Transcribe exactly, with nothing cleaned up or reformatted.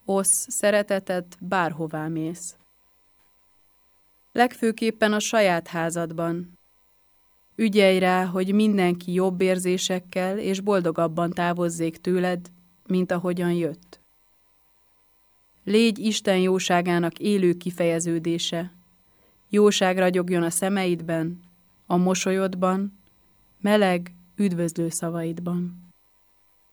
Oszd szeretetet, bárhová mész. Legfőképpen a saját házadban. Ügyelj rá, hogy mindenki jobb érzésekkel és boldogabban távozzék tőled, mint ahogyan jött. Légy Isten jóságának élő kifejeződése. Jóság ragyogjon a szemeidben, a mosolyodban, meleg, üdvözlő szavaidban.